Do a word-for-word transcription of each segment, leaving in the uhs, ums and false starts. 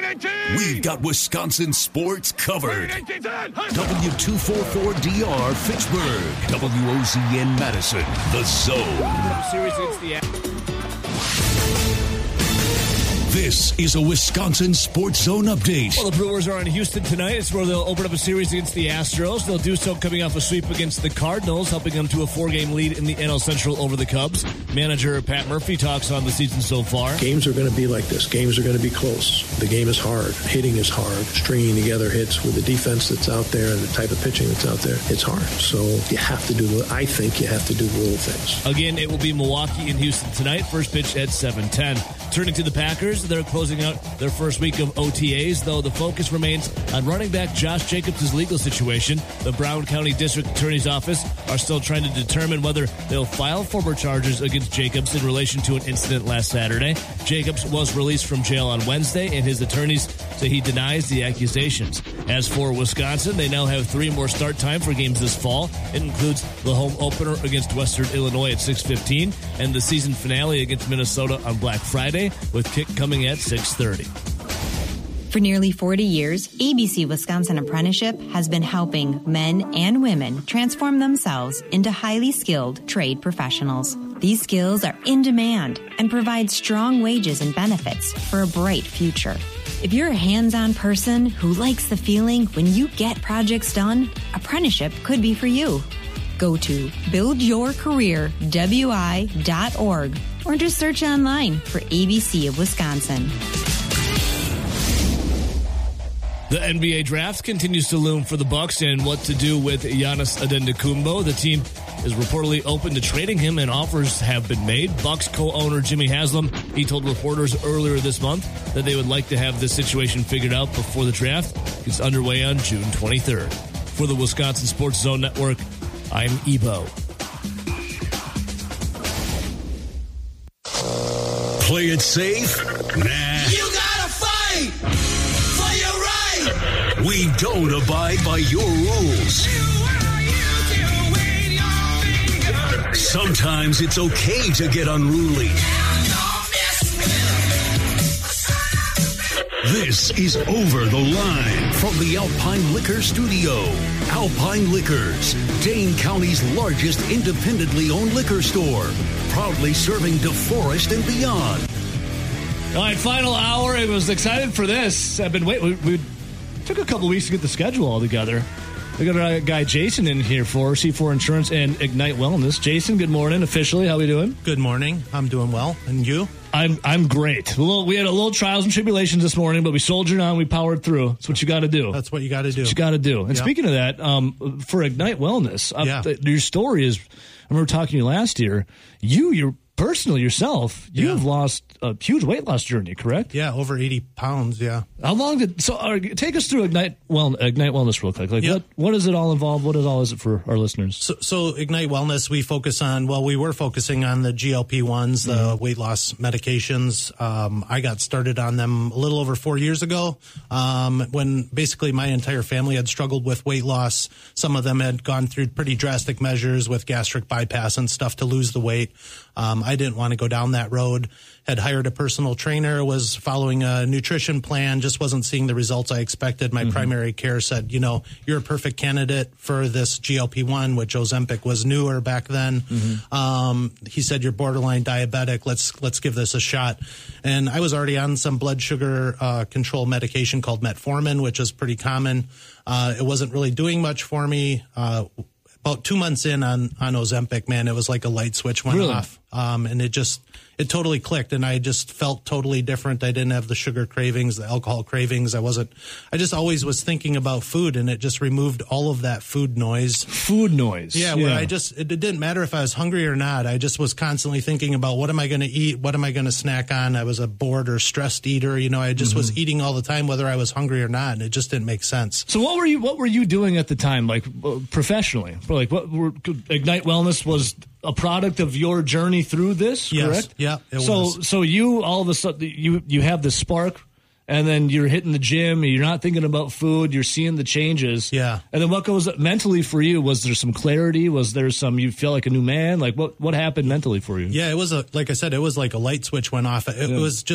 We've got Wisconsin sports covered. W two forty-four D R Fitchburg. W O Z N Madison. The Zone. Series against the This is a Wisconsin Sports Zone update. Well, the Brewers are in Houston tonight. It's where they'll open up a series against the Astros. They'll do so coming off a sweep against the Cardinals, helping them to a four-game lead in the N L Central over the Cubs. Manager Pat Murphy talks on the season so far. Games are going to be like this. Games are going to be close. The game is hard. Hitting is hard. Stringing together hits with the defense that's out there and the type of pitching that's out there, it's hard. So you have to do, I think you have to do little things. Again, it will be Milwaukee and Houston tonight. First pitch at seven ten. Turning to the Packers, they're closing out their first week of O T As, though the focus remains on running back Josh Jacobs' legal situation. The Brown County District Attorney's Office are still trying to determine whether they'll file former charges against Jacobs in relation to an incident last Saturday. Jacobs was released from jail on Wednesday, and his attorneys say he denies the accusations. As for Wisconsin, they now have three more start time for games this fall. It includes the home opener against Western Illinois at six fifteen and the season finale against Minnesota on Black Friday, with kick coming at six thirty. For nearly forty years, A B C Wisconsin Apprenticeship has been helping men and women transform themselves into highly skilled trade professionals. These skills are in demand and provide strong wages and benefits for a bright future. If you're a hands-on person who likes the feeling when you get projects done, apprenticeship could be for you. Go to build your career w i dot org or just search online for A B C of Wisconsin. The N B A draft continues to loom for the Bucks and what to do with Giannis Antetokounmpo. The team is reportedly open to trading him, and offers have been made. Bucks co-owner Jimmy Haslam, he told reporters earlier this month that they would like to have this situation figured out before the draft gets underway on June twenty-third. For the Wisconsin Sports Zone Network, I'm Ebo. Play it safe? Nah. You gotta fight for your right. We don't abide by your rules. Sometimes it's okay to get unruly. This is Over the Line from the Alpine Liquor Studio. Alpine Liquors, Dane County's largest independently owned liquor store. Proudly serving DeForest and beyond. All right, final hour. I was excited for this. I've been waiting. We, we took a couple weeks to get the schedule all together. We got our guy Jason in here for C four Insurance and Ignite Wellness. Jason, good morning. Officially, how we doing? Good morning. I'm doing well. And you? I'm I'm great. A little, we had a little trials and tribulations this morning, but we soldiered on. We powered through. That's what you got to do. That's what you got to do. That's what you got to do. And yeah. Speaking of that, um, for Ignite Wellness, uh, yeah. th- your story is. I remember talking to you last year. You, you're personally yourself. You yeah. have lost a huge weight loss journey, correct? Yeah, over eighty pounds. Yeah. How long did so? Uh, take us through Ignite Well Ignite Wellness real quick. Like yep. what what does it all involve? What is all is it for our listeners? So, so Ignite Wellness, we focus on. Well, we were focusing on the G L P ones, the mm-hmm. weight loss medications. Um, I got started on them a little over four years ago, um, when basically my entire family had struggled with weight loss. Some of them had gone through pretty drastic measures with gastric bypass and stuff to lose the weight. Um, I didn't want to go down that road. Had hired a personal trainer, was following a nutrition plan, just wasn't seeing the results I expected. My mm-hmm. primary care said, you know, you're a perfect candidate for this G L P one, which Ozempic was newer back then. Mm-hmm. Um, he said, you're borderline diabetic. Let's, let's give this a shot. And I was already on some blood sugar uh, control medication called metformin, which is pretty common. Uh, it wasn't really doing much for me. Uh, About two months in on, on Ozempic, man, it was like a light switch went really? off. Um, and it just, it totally clicked, and I just felt totally different. I didn't have the sugar cravings, the alcohol cravings. I wasn't, I just always was thinking about food, and it just removed all of that food noise. Food noise. Yeah, yeah. where I just, it, it didn't matter if I was hungry or not. I just was constantly thinking about what am I going to eat? What am I going to snack on? I was a bored or stressed eater. You know, I just mm-hmm. was eating all the time, whether I was hungry or not, and it just didn't make sense. So what were you, what were you doing at the time, like uh, professionally? Like what were, Ignite Wellness was a product of your journey through this, yes. correct? Yeah, it so, was. So you all of a sudden you you have this spark, and then you're hitting the gym. You're not thinking about food. You're seeing the changes. Yeah. And then what goes mentally for you? Was there some clarity? Was there some you feel like a new man? Like what what happened mentally for you? Yeah, it was a like I said, it was like a light switch went off. It, yeah. it was just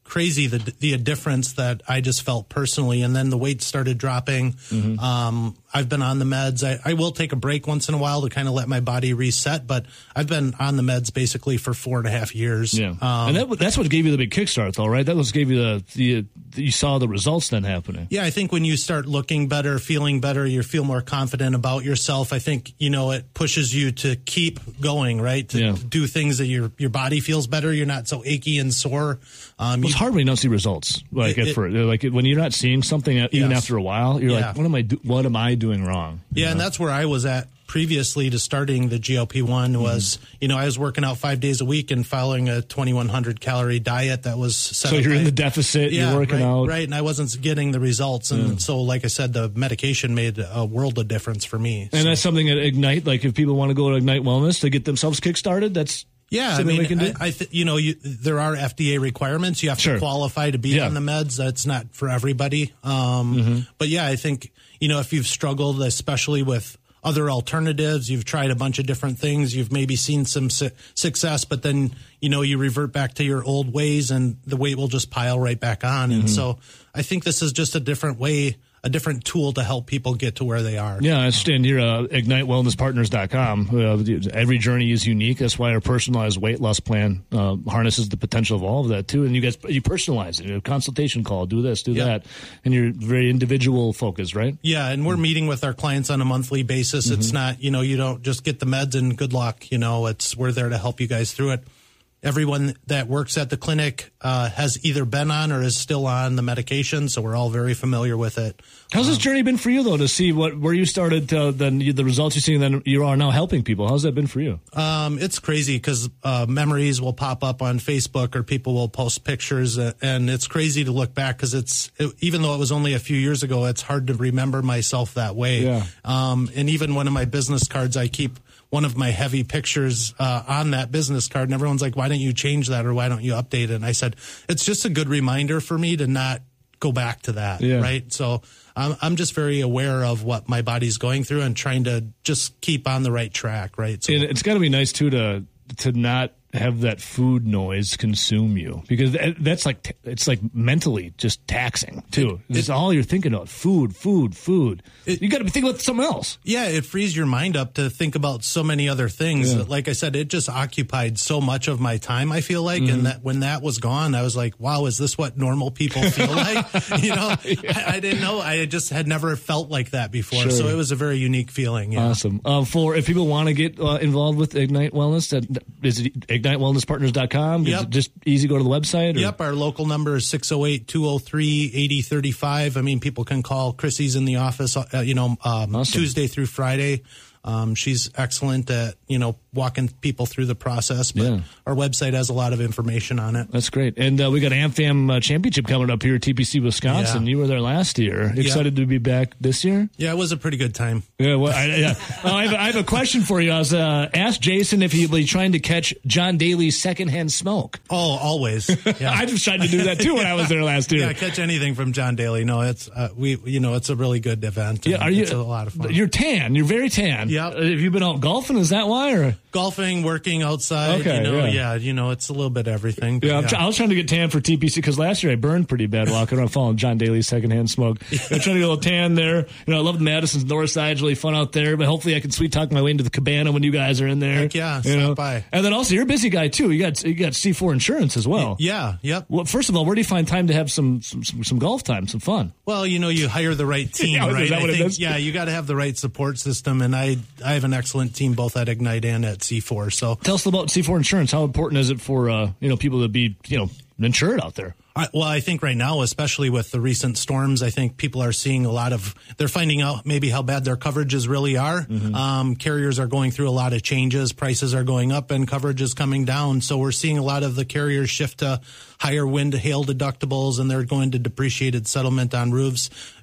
crazy the the difference that I just felt personally. And then the weight started dropping. Mm-hmm. Um, I've been on the meds. I, I will take a break once in a while to kind of let my body reset, but I've been on the meds basically for four and a half years. Yeah, um, and that, that's what gave you the big kickstart, though, right? That was gave you the, the you saw the results then happening. Yeah, I think when you start looking better, feeling better, you feel more confident about yourself. I think, you know, it pushes you to keep going, right? To yeah. do things that your your body feels better. You're not so achy and sore. Um, it's you, hard when you don't see results. Like it, at it, first, like when you're not seeing something, even yes. after a while, you're yeah. like, what am I? Do- what am I doing wrong? Yeah, know? And that's where I was at previously to starting the G L P one was, mm-hmm. you know, I was working out five days a week and following a twenty-one hundred calorie diet that was set so up you're by, in the deficit, yeah, you're working right, out. Right, and I wasn't getting the results. And yeah. so, like I said, the medication made a world of difference for me. And so. that's something at Ignite, like if people want to go to Ignite Wellness to get themselves kickstarted, that's Yeah, I mean, I, I th- you know, you, there are F D A requirements. You have sure. to qualify to be yeah. on the meds. That's not for everybody. Um, mm-hmm. But yeah, I think, you know, if you've struggled, especially with other alternatives, you've tried a bunch of different things, you've maybe seen some su- success, but then, you know, you revert back to your old ways and the weight will just pile right back on. Mm-hmm. And so I think this is just a different way, a different tool to help people get to where they are. Yeah, I understand. You're uh, ignite wellness partners dot com. Uh, every journey is unique. That's why our personalized weight loss plan uh, harnesses the potential of all of that, too. And you guys, you personalize it. A consultation call, do this, do yeah. that. And you're very individual focused, right? Yeah, and we're meeting with our clients on a monthly basis. Mm-hmm. It's not, you know, you don't just get the meds and good luck. You know, it's we're there to help you guys through it. Everyone that works at the clinic uh, has either been on or is still on the medication, so we're all very familiar with it. How's um, this journey been for you, though, to see what where you started, to, then you, the results you're seeing, then you are now helping people? How's that been for you? Um, it's crazy because uh, memories will pop up on Facebook or people will post pictures, uh, and it's crazy to look back because it's it, even though it was only a few years ago, it's hard to remember myself that way. Yeah. Um, and even one of my business cards, I keep one of my heavy pictures uh, on that business card, and everyone's like, why don't you change that or why don't you update it? And I said, it's just a good reminder for me to not go back to that, yeah. right? So I'm, I'm just very aware of what my body's going through and trying to just keep on the right track, right? So and it's got to be nice, too, to to not have that food noise consume you, because that's like, it's like mentally just taxing too. It's it, all you're thinking about, food, food, food. It, you got to be thinking about something else. Yeah, it frees your mind up to think about so many other things. Yeah. Like I said, it just occupied so much of my time, I feel like. Mm-hmm. And that when that was gone, I was like, wow, is this what normal people feel like? You know, yeah. I, I didn't know. I just had never felt like that before. Sure. So it was a very unique feeling. Yeah. Awesome. Uh, for if people want to get uh, involved with Ignite Wellness, that, is it ignite wellness partners dot com? Yep. Is it just easy to go to the website? Or? Yep. Our local number is six oh eight, two oh three, eight oh three five. I mean, people can call. Chrissy's in the office, uh, you know, um, awesome. Tuesday through Friday. Um, she's excellent at, you know, walking people through the process, but yeah. our website has a lot of information on it. That's great. And uh, we got AmFam uh, Championship coming up here at T P C Wisconsin. Yeah. You were there last year. Excited yeah. to be back this year? Yeah, it was a pretty good time. Yeah, well, I, yeah. well, I, have, I have a question for you. I was uh, asked Jason if he'd be trying to catch John Daly's secondhand smoke. Oh, always. Yeah. I just tried to do that too when I was there last year. Yeah, catch anything from John Daly. No, it's uh, we. You know, it's a really good event. Yeah, are you? It's a lot of fun. You're tan. You're very tan. Yeah. Uh, have you been out golfing? Is that why? Or golfing, working outside? Okay, you know, yeah. yeah, you know, it's a little bit of everything. Yeah, yeah. Try, I was trying to get tan for T P C because last year I burned pretty bad walking around following John Daly's secondhand smoke. I'm trying to get a little tan there. You know, I love the Madison's North Side. It's really fun out there. But hopefully I can sweet talk my way into the cabana when you guys are in there. Heck yeah, you stop know? by. And then also you're a busy guy too. You got you got C four Insurance as well. Yeah, yep. Well, first of all, where do you find time to have some some, some, some golf time, some fun? Well, you know, you hire the right team, yeah, right? Is that I what think, it is? Yeah, you got to have the right support system, and I I have an excellent team both at Ignite and at C four. So tell us about C four Insurance. How important is it for uh, you know people to be you know insured out there? I, well, I think right now, especially with the recent storms, I think people are seeing a lot of, they're finding out maybe how bad their coverages really are. Mm-hmm. Um, carriers are going through a lot of changes. Prices are going up and coverage is coming down. So we're seeing a lot of the carriers shift to higher wind, hail deductibles, and they're going to depreciated settlement on roofs.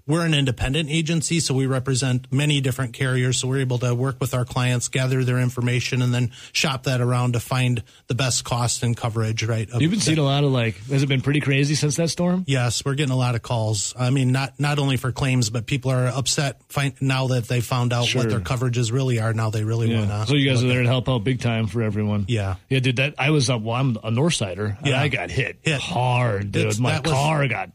we're an independent agency, so we represent many different carriers. So we're able to work with our clients, gather their information, and then shop that around to find the best cost and coverage, right? You've been seeing a lot of, like, has it been pretty crazy since that storm? Yes, we're getting a lot of calls. I mean, not not only for claims, but people are upset find, now that they found out Sure. what their coverages really are. Now they really Yeah. want to. So you guys are there to help out big time for everyone. Yeah. Yeah, dude, that, I was, uh, well, I'm a Northsider, and Yeah. I got hit, Hit. hard, dude. It's- My that was- car got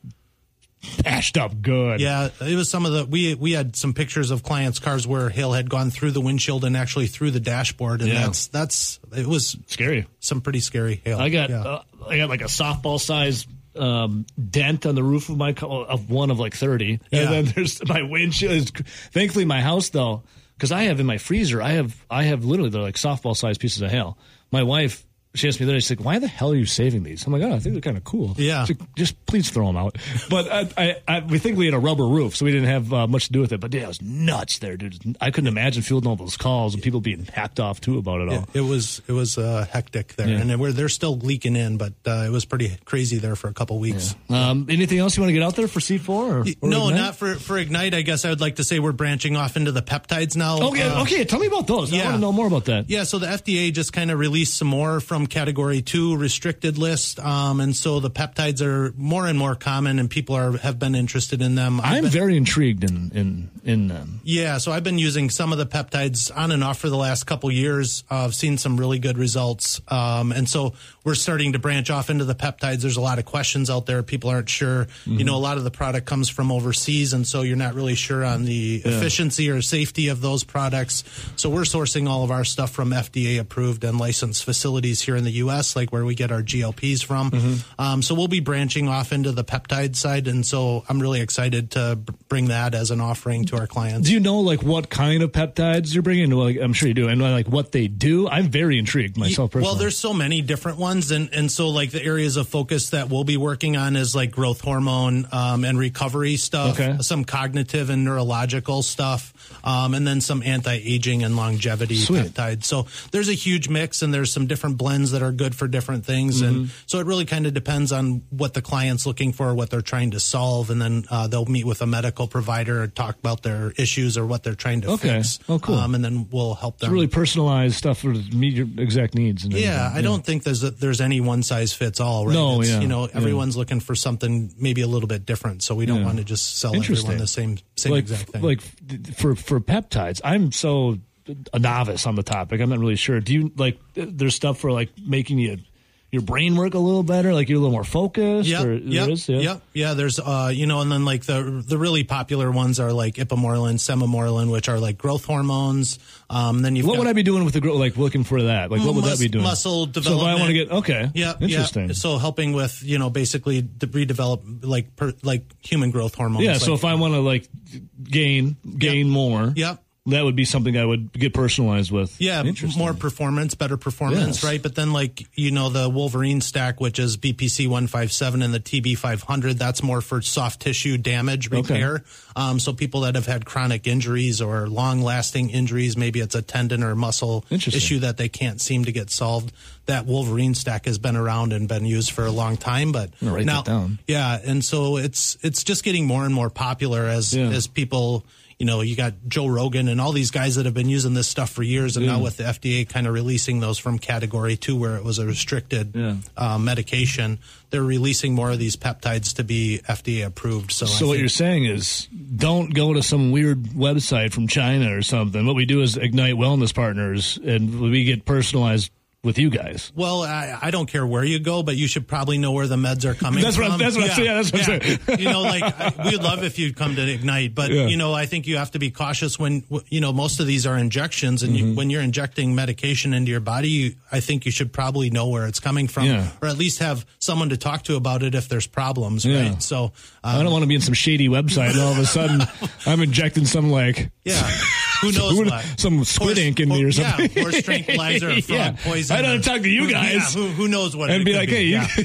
patched up good. Yeah, it was some of the we we had some pictures of clients' cars where hail had gone through the windshield and actually through the dashboard, and Yeah. that's that's it was Scary. some pretty scary hail. I got Yeah. uh, I got like a softball size um, dent on the roof of my car, of one of like thirty, Yeah. and then there's my windshield. Is, thankfully, my house though, because I have in my freezer, I have I have literally they're like softball size pieces of hail. My wife. She asked me that. She's like, "Why the hell are you saving these?" I'm like, "Oh, I think they're kind of cool." Yeah. She's like, just please throw them out. But I, I, I, we think we had a rubber roof, so we didn't have uh, much to do with it. But yeah, it was nuts there, dude. I couldn't imagine fielding all those calls and people being hacked off too about it all. It, it was it was uh, hectic there, Yeah. and we're they're still leaking in, but uh, it was pretty crazy there for a couple weeks. Um, anything else you want to get out there for C four? Or, or No, Ignite? not for for Ignite. I guess I would like to say we're branching off into the peptides now. Okay, Uh, okay. Tell me about those. I yeah. want to know more about that. Yeah, so the F D A just kind of released some more from Category Two restricted list, um, and so the peptides are more and more common, and people are have been interested in them. I've I'm been- very intrigued in in in them. Yeah, so I've been using some of the peptides on and off for the last couple years. Uh, I've seen some really good results. Um, and so we're starting to branch off into the peptides. There's a lot of questions out there. People aren't sure. Mm-hmm. You know, a lot of the product comes from overseas, and so you're not really sure on the yeah. efficiency or safety of those products. So we're sourcing all of our stuff from F D A-approved and licensed facilities here in the U S, like where we get our G L Ps from. Mm-hmm. Um, so we'll be branching off into the peptide side, and so I'm really excited to b- bring that as an offering to our clients. Do you know like what kind of peptides you're bringing? Well, I'm sure you do, and like what they do. I'm very intrigued myself personally. Well, there's so many different ones, and and so like the areas of focus that we'll be working on is like growth hormone um, and recovery stuff, okay. some cognitive and neurological stuff, um, and then some anti-aging and longevity Sweet. peptides. So there's a huge mix, and there's some different blends that are good for different things, mm-hmm. and so it really kind of depends on what the client's looking for, what they're trying to solve, and then uh, they'll meet with a medical provider and talk about their issues or what they're trying to okay. fix. Oh, cool. Um, and then we'll help them. It's really personalized stuff for meet your exact needs. And yeah, everything. I don't think there's a, there's any one size fits all. Right? No, it's, yeah, you know, everyone's yeah. looking for something maybe a little bit different, so we don't yeah. want to just sell everyone the same same like, exact thing. Like for for peptides, I'm so a novice on the topic. I'm not really sure. Do you like? There's stuff for like making you. Your brain work a little better, like you're a little more focused. Yep, or yep, is, yeah. yep, yeah. There's, uh, you know, and then like the the really popular ones are like ipamorelin, semamorelin, which are like growth hormones. Um, then you. What would I be doing with the growth? Like looking for that? Like what would mus- that be doing? Muscle So development. if I want to get okay, yeah, interesting. Yeah. So helping with you know basically to redevelop like per, like human growth hormones. Yeah. like, So if I want to like gain gain Yep. more, Yep. that would be something I would get personalized with. Yeah, more performance, better performance, Yes. right? But then, like, you know, the Wolverine stack, which is B P C one fifty-seven and the T B five hundred, that's more for soft tissue damage repair. Okay. Um, so people that have had chronic injuries or long-lasting injuries, maybe it's a tendon or muscle issue that they can't seem to get solved, that Wolverine stack has been around and been used for a long time. But I'm gonna write now, that down. yeah, and so it's it's just getting more and more popular as Yeah. as people... You know, you got Joe Rogan and all these guys that have been using this stuff for years, and yeah. now with the F D A kind of releasing those from Category Two, where it was a restricted yeah. uh, medication, they're releasing more of these peptides to be F D A approved. So, so I what think, you're saying is, don't go to some weird website from China or something. What we do is Ignite Wellness Partners, and we get personalized with you guys. Well, I, I don't care where you go, but you should probably know where the meds are coming that's from. What, that's what yeah. I'm saying. Yeah, that's what yeah. I'm saying. You know, like, I, we'd love if you'd come to Ignite, but, yeah. you know, I think you have to be cautious when, you know, most of these are injections, and mm-hmm. you, when you're injecting medication into your body, you, I think you should probably know where it's coming from, yeah. or at least have someone to talk to about it if there's problems, yeah. right? So, um, I don't want to be in some shady website and all of a sudden I'm injecting some, like, yeah. Who knows Who, what? Some squid horse, ink in me or something. Yeah, horse tranquilizer, frog yeah. poison. I don't or, talk to you guys. Yeah, who, who knows what and it be could like, be. hey, yeah. you,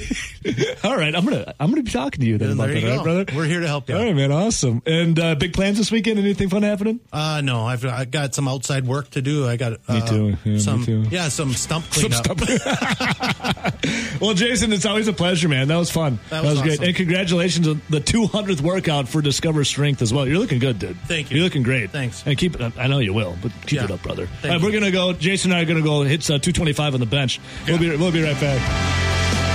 All right, I'm gonna I'm gonna be talking to you then Yeah, about there that, you right, go. brother? We're here to help you. All right, man, awesome. And uh, big plans this weekend? Anything fun happening? Uh, no, I've I got some outside work to do. I got uh, Me too. Yeah, me some too. yeah some stump Some cleanup. stuff. Well, Jason, it's always a pleasure, man. That was fun. That was great. awesome. And congratulations on the two hundredth workout for Discover Strength as well. You're looking good, dude. Thank you. You're looking great. Thanks. And keep it up. I know you will, but keep Yeah. it up, brother. Thank All right, you. we're going to go. Jason and I are going to go hit uh, two twenty-five on the bench. We'll, be, we'll be right back.